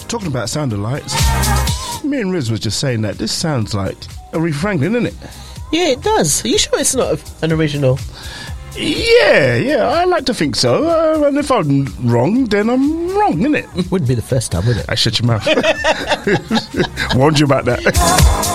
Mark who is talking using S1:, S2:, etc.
S1: Talking about sound alikes, me and Riz was just saying that this sounds like Aretha Franklin, isn't it?
S2: Yeah, it does. Are you sure it's not an original?
S1: Yeah, I like to think so. And if I'm wrong, then I'm wrong, innit?
S2: Wouldn't be the first time, would it?
S1: I shut your mouth. Warned you about that.